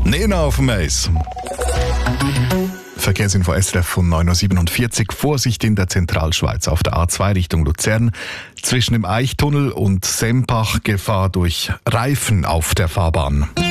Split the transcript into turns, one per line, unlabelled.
Nena auf dem Eis. Verkehrsinfo SRF von 9.47 Uhr. Vorsicht in der Zentralschweiz auf der A2 Richtung Luzern. Zwischen dem Eichtunnel und Sempach Gefahr durch Reifen auf der Fahrbahn.